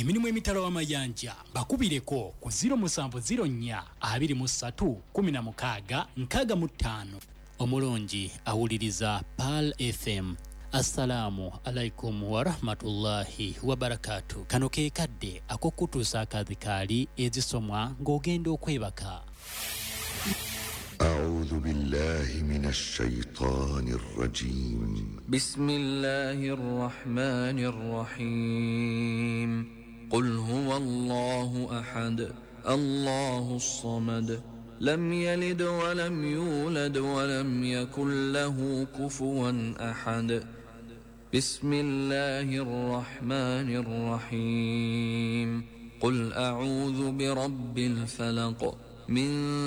emirimu emitala w'amayanja bakubireko ku 0704 23 16 65. Omulungi awuliriza Pal FM. Assalamu alaikum wa rahmatullahi wa barakatuh. Kano ke kadde akokutuusa akadhikaali ezisomwa ng'ogenda okwebaka. أعوذ بالله من الشيطان الرجيم. بسم الله الرحمن الرحيم. قل هو الله أحد الله الصمد لم يلد ولم يولد ولم يكن له كفوا أحد. بسم الله الرحمن الرحيم. قل أعوذ برب الفلق من